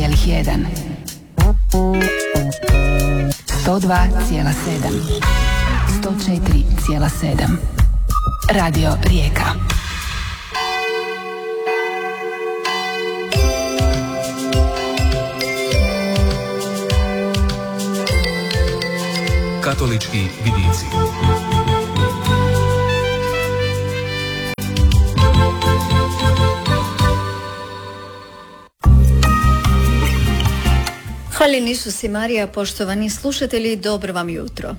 102,1, 102,7, 104,7. Radio Rijeka. Katolički vidici. Hvaljen Isus i Marija, poštovani slušatelji, dobro vam jutro.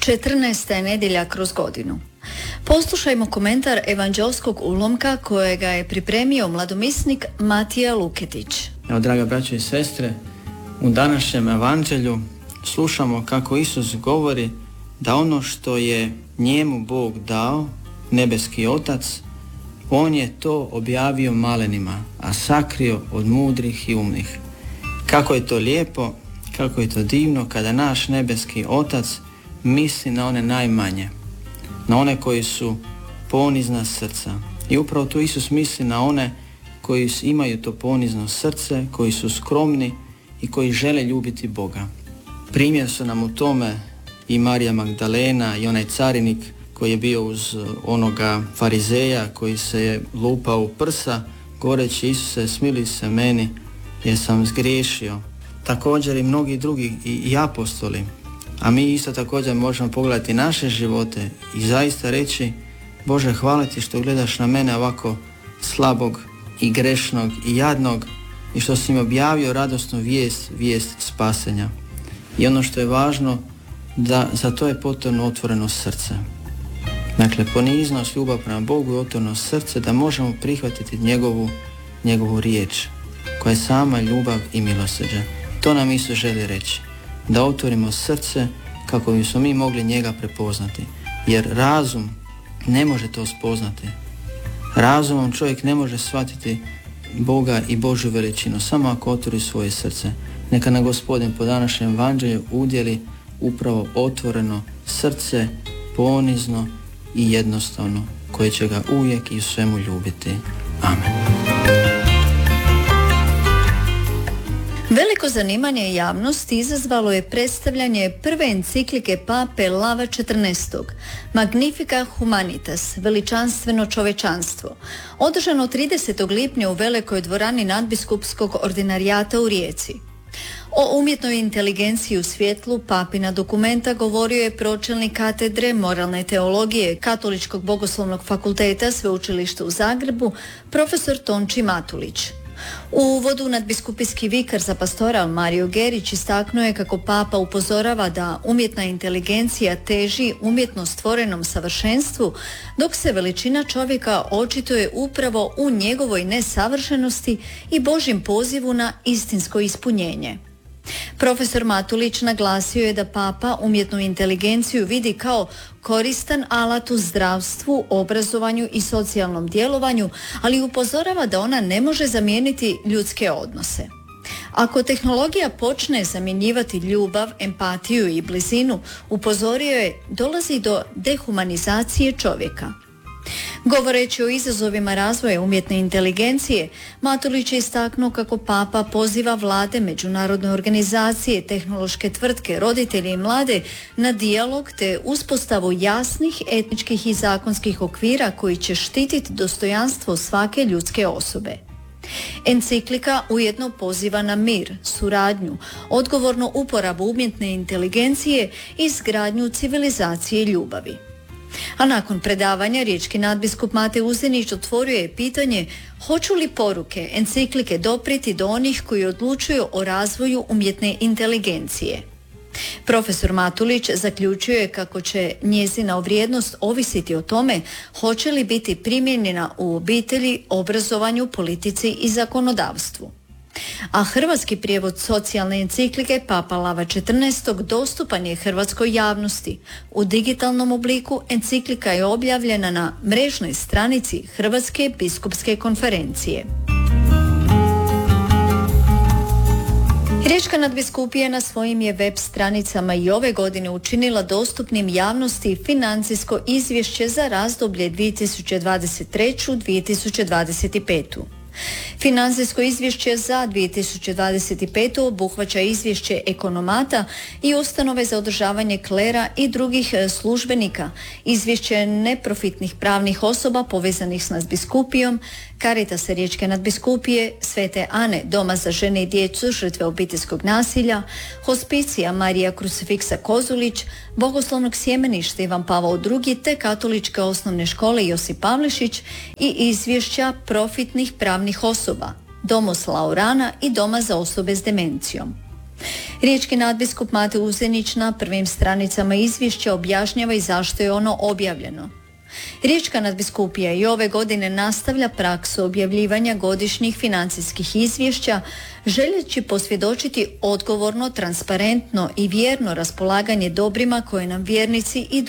14. je nedjelja kroz godinu. Poslušajmo komentar evanđelskog ulomka kojega je pripremio mladomisnik Matija Luketić. Evo, draga braćo i sestre, u današnjem evanđelju slušamo kako Isus govori da ono što je njemu Bog dao, nebeski Otac, on je to objavio malenima, a sakrio od mudrih i umnih. Kako je to lijepo, kako je to divno kada naš nebeski Otac misli na one najmanje, na one koji su ponizna srca. I upravo tu Isus misli na one koji imaju to ponizno srce, koji su skromni i koji žele ljubiti Boga. Primjer su nam u tome i Marija Magdalena i onaj carinik koji je bio uz onoga farizeja koji se je lupao u prsa govoreći: Isuse, smili se meni jer sam zgriješio. Također i mnogi drugi i apostoli. A mi isto također možemo pogledati naše živote i zaista reći: Bože, hvala ti što gledaš na mene ovako slabog i grešnog i jadnog i što si mi objavio radosnu vijest spasenja. I ono što je važno, da za to je potrebno otvoreno srce. Dakle, poniznost, ljubav prema Bogu i otvoreno srce da možemo prihvatiti njegovu riječ koja je sama ljubav i milosrđe. To nam Isus želi reći. Da otvorimo srce kako bismo mi mogli njega prepoznati. Jer razum ne može to spoznati. Razumom čovjek ne može shvatiti Boga i Božju veličinu samo ako otvori svoje srce. Neka na Gospodin po današnjem evanđelju udjeli upravo otvoreno srce, ponizno i jednostavno, koje će ga uvijek i u svemu ljubiti. Amen. Veliko zanimanje javnosti izazvalo je predstavljanje prve enciklike pape Lava XIV. Magnifica Humanitas, veličanstveno čovečanstvo, održano 30. lipnja u velikoj dvorani nadbiskupskog ordinarijata u Rijeci. O umjetnoj inteligenciji u svjetlu papina dokumenta govorio je pročelnik katedre moralne teologije Katoličkog bogoslovnog fakulteta Sveučilišta u Zagrebu, profesor Tonči Matulić. U uvodu nadbiskupijski vikar za pastoral Mario Gerić istaknuo je kako papa upozorava da umjetna inteligencija teži umjetno stvorenom savršenstvu, dok se veličina čovjeka očituje upravo u njegovoj nesavršenosti i Božjem pozivu na istinsko ispunjenje. Profesor Matulić naglasio je da papa umjetnu inteligenciju vidi kao koristan alat u zdravstvu, obrazovanju i socijalnom djelovanju, ali upozorava da ona ne može zamijeniti ljudske odnose. Ako tehnologija počne zamjenjivati ljubav, empatiju i blizinu, upozorio je, dolazi do dehumanizacije čovjeka. Govoreći o izazovima razvoja umjetne inteligencije, Matulić je istaknuo kako papa poziva vlade, međunarodne organizacije, tehnološke tvrtke, roditelje i mlade na dijalog te uspostavu jasnih etičkih i zakonskih okvira koji će štititi dostojanstvo svake ljudske osobe. Enciklika ujedno poziva na mir, suradnju, odgovornu uporabu umjetne inteligencije i izgradnju civilizacije i ljubavi. A nakon predavanja riječki nadbiskup Matej Uzinić otvorio je pitanje hoću li poruke enciklike doprijeti do onih koji odlučuju o razvoju umjetne inteligencije. Profesor Matulić zaključio je kako će njezina vrijednost ovisiti o tome hoće li biti primijenjena u obitelji, obrazovanju, politici i zakonodavstvu. A hrvatski prijevod socijalne enciklike Papa Lava XIV. Dostupan je hrvatskoj javnosti. U digitalnom obliku enciklika je objavljena na mrežnoj stranici Hrvatske biskupske konferencije. Riječka nadbiskupija na svojim je web stranicama i ove godine učinila dostupnim javnosti financijsko izvješće za razdoblje 2023-2025. Financijsko izvješće za 2025. obuhvaća izvješće ekonomata i ustanove za održavanje klera i drugih službenika, izvješće neprofitnih pravnih osoba povezanih s nadbiskupijom, Caritasa Riječke nadbiskupije, Svete Ane, Doma za žene i djecu žrtve obiteljskog nasilja, Hospicija Marija Krucifiksa Kozulić, Bogoslovnog sjemeništa Ivan Pavao II te Katoličke osnovne škole Josip Pavlišić i izvješća profitnih pravnih osoba, Domos Laurana i Doma za osobe s demencijom. Riječki nadbiskup Matej Uzenić na prvim stranicama izvješća objašnjava i zašto je ono objavljeno. Riječka nadbiskupija i ove godine nastavlja praksu objavljivanja godišnjih financijskih izvješća, želeći posvjedočiti odgovorno, transparentno i vjerno raspolaganje dobrima koje nam vjernici i